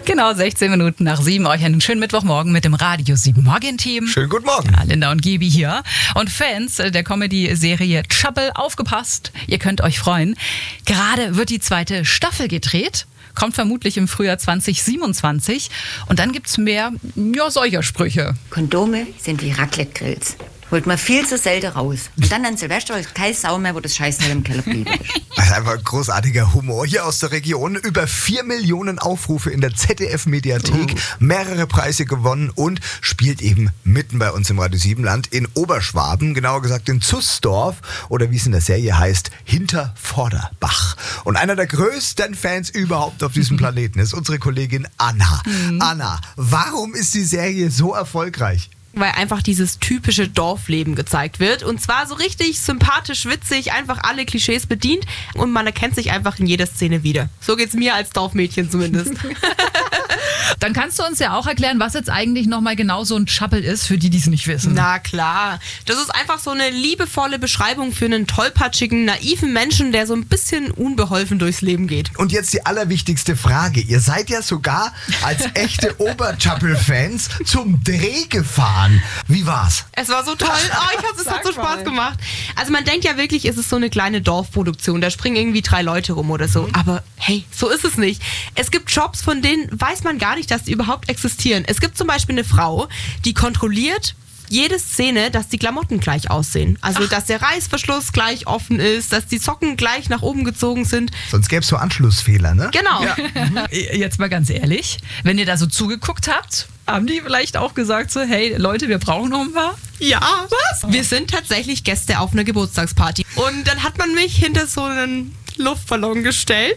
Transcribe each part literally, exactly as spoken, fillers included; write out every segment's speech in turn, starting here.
Genau, sechzehn Minuten nach sieben. Euch einen schönen Mittwochmorgen mit dem Radio sieben Morgen-Team. Schönen guten Morgen. Ja, Linda und Gibi hier. Und Fans der Comedy-Serie Trouble, aufgepasst. Ihr könnt euch freuen. Gerade wird die zweite Staffel gedreht. Kommt vermutlich im Frühjahr zwanzig siebenundzwanzig. Und dann gibt's mehr, ja, solcher Sprüche. Kondome sind wie Raclette-Grills. Holt man viel zu selten raus. Und dann an Silvester ist keine Sau mehr, wo das Scheißteil im Keller blieb. Das ist einfach großartiger Humor hier aus der Region. Über vier Millionen Aufrufe in der Z D F-Mediathek, mehrere Preise gewonnen und spielt eben mitten bei uns im Radio sieben Land in Oberschwaben, genauer gesagt in Zußdorf oder wie es in der Serie heißt, Hintervorderbach. Und einer der größten Fans überhaupt auf diesem Planeten ist unsere Kollegin Anna. Mhm. Anna, warum ist die Serie so erfolgreich? Weil einfach dieses typische Dorfleben gezeigt wird. Und zwar so richtig sympathisch, witzig, einfach alle Klischees bedient. Und man erkennt sich einfach in jeder Szene wieder. So geht's mir als Dorfmädchen zumindest. Dann kannst du uns ja auch erklären, was jetzt eigentlich nochmal genau so ein Trouble ist, für die, die es nicht wissen. Na klar. Das ist einfach so eine liebevolle Beschreibung für einen tollpatschigen, naiven Menschen, der so ein bisschen unbeholfen durchs Leben geht. Und jetzt die allerwichtigste Frage. Ihr seid ja sogar als echte Oberchapel-Fans zum Dreh gefahren. Wie war's? Es war so toll. Oh, ich hab, es hat so Spaß gemacht. Also man denkt ja wirklich, es ist so eine kleine Dorfproduktion. Da springen irgendwie drei Leute rum oder so. Aber hey, so ist es nicht. Es gibt Jobs, von denen weiß man gar nicht, dass die überhaupt existieren. Es gibt zum Beispiel eine Frau, die kontrolliert jede Szene, dass die Klamotten gleich aussehen. Also, Ach. dass der Reißverschluss gleich offen ist, dass die Socken gleich nach oben gezogen sind. Sonst gäbe es so Anschlussfehler, ne? Genau. Ja. Jetzt mal ganz ehrlich, wenn ihr da so zugeguckt habt, haben die vielleicht auch gesagt so, hey Leute, wir brauchen noch ein paar? Ja. Was? Wir sind tatsächlich Gäste auf einer Geburtstagsparty. Und dann hat man mich hinter so einen Luftballon gestellt.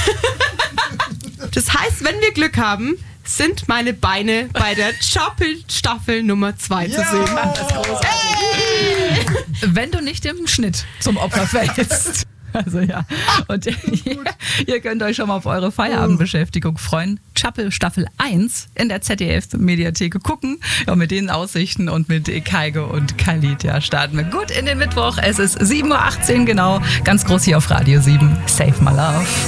Das heißt, wenn wir Glück haben, sind meine Beine bei der Chapel-Staffel Nummer zwei ja, zu sehen. Das ist großartig. Hey. Wenn du nicht im Schnitt zum Opfer fällst. Also ja. Und ihr, ihr könnt euch schon mal auf eure Feierabendbeschäftigung freuen. Chapel Staffel eins in der Z D F-Mediathek gucken. Ja, mit den Aussichten und mit Kaige und Khalid, ja, starten wir gut in den Mittwoch. Es ist sieben Uhr achtzehn genau. Ganz groß hier auf Radio sieben. Save my love.